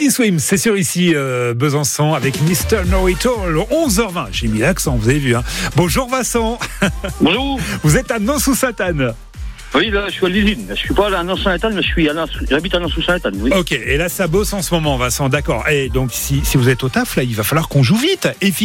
Teddy Swims, c'est sûr ici, Besançon, avec Mr. Know-It-All, 11h20. J'ai mis l'accent, vous avez vu. Hein. Bonjour Vincent. Bonjour. Vous êtes à Nans-sous-Sainte-Anne. Oui, là, je suis à l'usine. Je suis pas à Nans-sous-Sainte-Anne, mais j'habite à Nans-sous-Sainte-Anne. Oui. Ok, et là ça bosse en ce moment, Vincent, d'accord. Et donc si vous êtes au taf, là, il va falloir qu'on joue vite.